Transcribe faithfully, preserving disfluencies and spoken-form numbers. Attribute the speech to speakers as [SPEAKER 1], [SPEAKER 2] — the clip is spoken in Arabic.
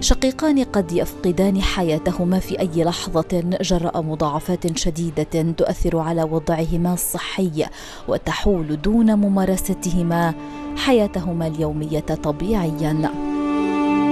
[SPEAKER 1] شقيقان قد يفقدان حياتهما في أي لحظة جراء مضاعفات شديدة تؤثر على وضعهما الصحي وتحول دون ممارستهما حياتهما اليومية طبيعياً.